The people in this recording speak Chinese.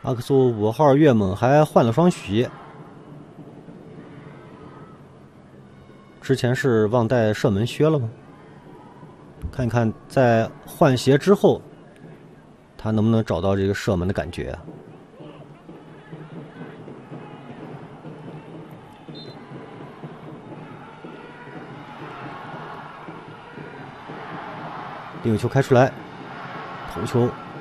阿克苏5号越猛，还换了双许。之前是忘带射门靴了吗？看一看在换鞋之后，他能不能找到这个射门的感觉啊？定球开出来，头球